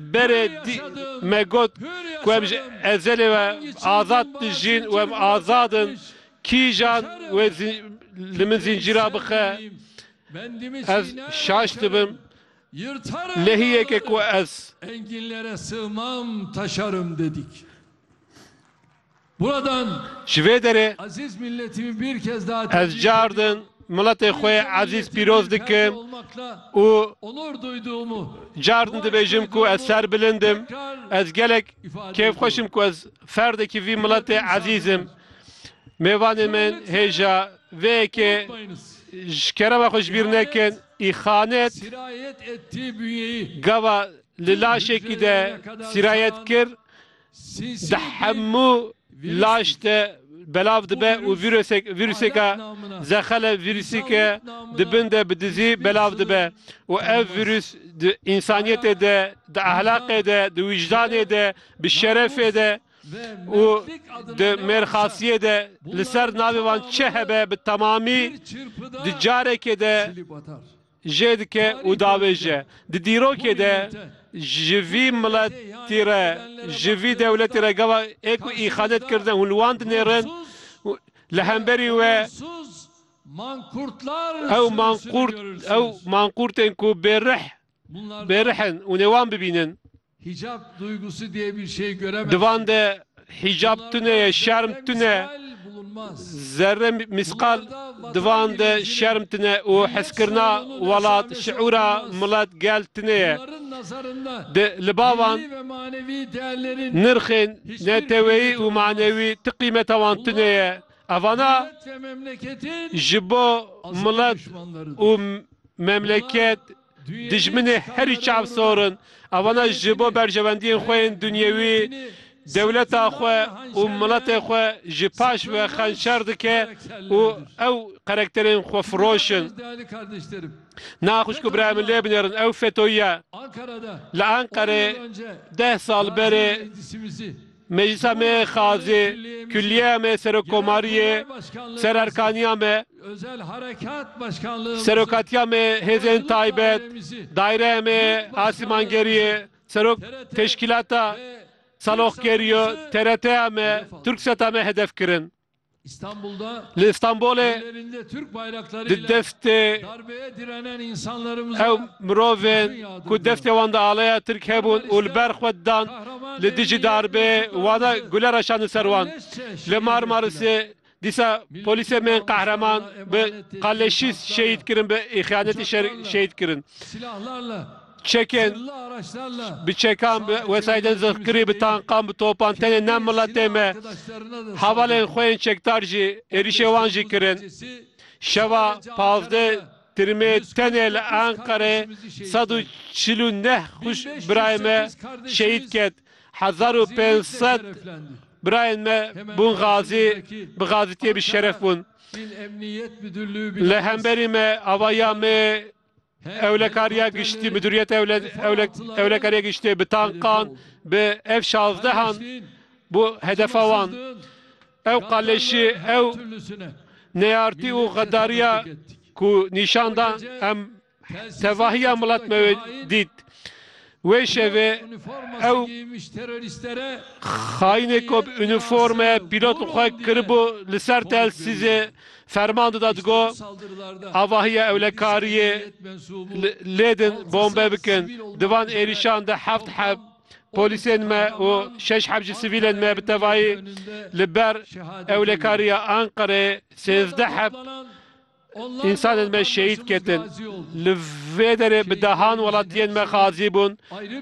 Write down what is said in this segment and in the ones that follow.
bere megot ku em ezeli ve azad dijin ve em azadın kijan ve limin zincira bıxe ez şaş dibim lehiyeke ku ez enginlere sığmam taşarım dedik. Buradan şvedere aziz milletimi bir kez daha ez cardın millet-i xwe aziz pîroz dikim û onur duyduğumu cardın dibêjim ku ez serbilindim ez gelek kêfxweşim ku ez ferdekî vî miletê ezîzim mêvanê min hêja vêyekê ji kerema xwe ji bîr nekin îxanet sirayet ettiği bünyeyi gava li laşekî de sirayet kir di hemû laş de belav dibe û vîruseka zexele vîrusîke dibin de bi dizî belav dibe û ev vîrus di însaniyetê de di ahlaqê de di wîcdanê de bi şerefê de û di mêrxasiyê de li ser navê wan çi hebe bi temamî di carekê de jê dike û davêje di dîrokê de ji vî miletî re ji vî dewletê re gava ê ku îxanet kirdin hûn li wan dinêrin li hemberî we ew manqurtên ku bêrihin û nêwan bibînin hicap duygusu diye bir şey göremez. Divan de hicap tune, şerm tune, zerre miskal divan de şerm tune u heskirna velat şuura millet gel tune. De libavan nirxin netevi u manevi tkîmet avan tune. Avana jibo millet u memleket dijminê herî çav sorun. Avana jibo berjevendiyên xwe yên dunyewî dewleta xwe û miletê xwe ji paş ve xenşer dike û ew karakterên xwe firoşin. Naxuş ku birayê min lê binêrin ew FETÖ'ye li Enqerê 10 sal berê Meclisa me xazî, külliye me serokkomariyê, sererkaniya me, serokatiya me hêzên taybet, daire me asîmangeriyê, serok teşkilata saloxgeriyo, TRT me, Türkseta me hedef kirin. Li İstanbulê di deftê ew mirovên ku deftê wan de alaya Tirk hebûn û li ber xwe dan li dijî darbê wana guler eşanî ser wan. Li Marmarîsê dîsa polîsê bên qehreman bi qaleşî şehîd kirin, bi îxyanetî şehîd kirin. Çekin, bi çekan, bi wesayetên zırhkirî, bi tankan, bi topan, tenê nem miletê me, hevalên xwe yên çekdar jî, êrişê wan jî kirin. Şeva 15 Tirmê tenê li Enqerê 149 xweş birayê me şehîd ket. 1500 birayên me bûn gazî, bi gazîtiyê bi şeref bûn. Li hemberî me avaya me Evlekariya gişti, müdüriyet evlekariya gişti, bi tankan, bi ev 16 bu hedefe wan. Ev qaleşi, ev neyartî û gadariya ku nîşandan em tevahiya milet me dît. Wê şevê ew xayînê ku üniforme pîlot xwe kiribû li ser telsîzê ferman dida digo avahiya evlekariyê lêdin bombe bikin. Divan êrişan de 7 heb polîsên me û 6 heb jî sivîlên me bi tevahî li ber evlekariya Enqerê 13 heb İnsanên me şehîd ketin. Li vê derê bi dehan welatiyên me xazî bûn.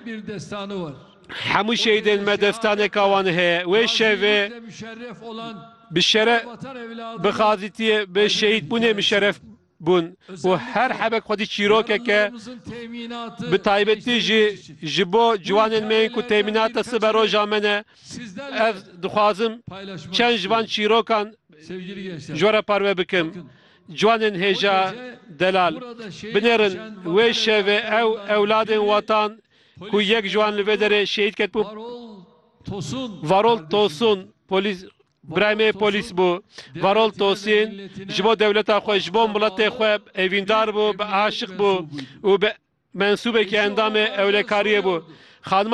Hemû şehîdên me destaneka wan heye. Wê şevê bi şeref bi xazîtiyê bi şehîdbûnê müşerref bûn. û her hebek xwedî çîrokeke bi taybetî jî ji bo ciwanên me yên ku temînata siber roja me ne ev dixwazim çend ji van çîrokan ji we re parve bikim. Ciwanên hêja delal binêrin wê şevê ew ewladên watan ku yek ciwan li vê derê şehîd ketbû Varol Tosun polîs birayê polîs bû. Varol Tosîn ji bo dewleta xwe ji bo miletê xwe evîndar bû, bi aşiq bû û bi mensûbekî endamê ewlekariyê bû.